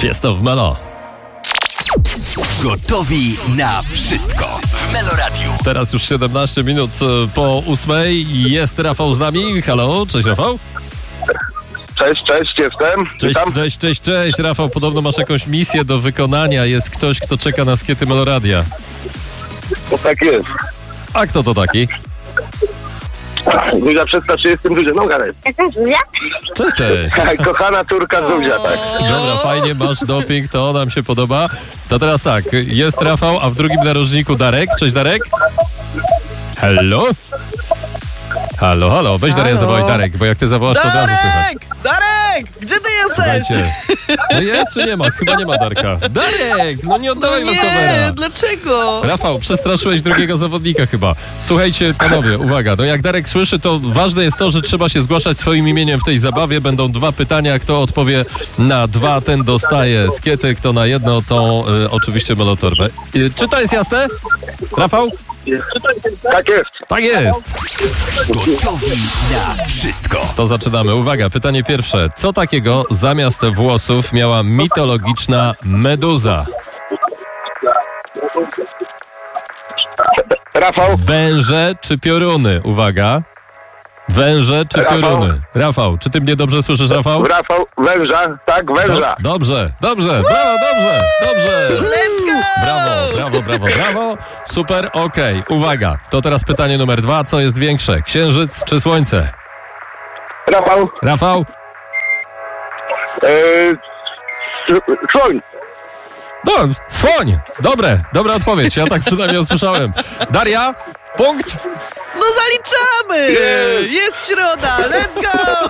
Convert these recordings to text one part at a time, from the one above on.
Tiesto w Melo. Gotowi na wszystko w Meloradiu. Teraz już 17 minut po 8. Jest Rafał z nami. Halo, cześć Rafał. Cześć, jestem. Cześć. Rafał, podobno masz jakąś misję do wykonania. Jest ktoś, kto czeka na skiety Meloradia. No tak jest. A kto to taki? Zuzia, przedstaw się, jestem Zuzia. No gadaj. Jestem Zuzia? Cześć. Kochana córka Zuzia, tak. Dobra, fajnie, masz doping, to nam się podoba. To teraz tak, jest Rafał, a w drugim narożniku Darek. Cześć Darek. Halo, weź Darek, zawołaj Darek, bo jak ty zawołasz, to od razu słychać. Darek! Gdzie ty jesteś? Słuchajcie, no jest czy nie ma? Chyba nie ma Darka. Darek, no nie oddawaj nam covera. Dlaczego? Rafał, przestraszyłeś drugiego zawodnika chyba. Słuchajcie, panowie, uwaga, no jak Darek słyszy, to ważne jest to, że trzeba się zgłaszać swoim imieniem w tej zabawie. Będą 2 pytania, kto odpowie na 2, ten dostaje skiety, kto na jedno, to oczywiście melotorbę. Czy to jest jasne? Rafał? Tak jest. Tak jest. Gotowi na wszystko. To zaczynamy. Uwaga, pytanie pierwsze. Co takiego zamiast włosów miała mitologiczna meduza? Rafał. Węże czy pioruny? Uwaga. Węże czy Rafał. pioruny? Rafał, czy ty mnie dobrze słyszysz, Rafał? Rafał, węża, tak, węża. Dobrze. Brawo, dobrze. Let's go! Brawo. Super, okej. Uwaga, to teraz pytanie numer 2. Co jest większe? Księżyc czy słońce? Rafał. Rafał? Słoń. No, słoń. Dobra odpowiedź. Ja tak przynajmniej usłyszałem. Daria, punkt. No zaliczamy! Jest środa, let's go!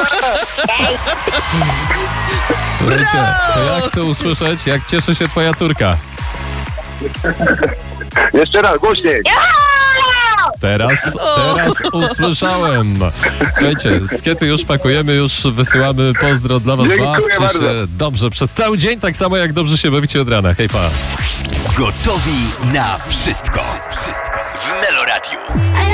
Słuchajcie, to ja chcę usłyszeć, jak cieszy się twoja córka. Jeszcze raz, głośniej. Teraz usłyszałem. Słuchajcie, skiety już pakujemy, już wysyłamy pozdro dla was. Dziękuję Bawcie bardzo. się dobrze przez cały dzień, tak samo jak dobrze się bawicie od rana. Hej, pa. Gotowi na wszystko w Meloradiu.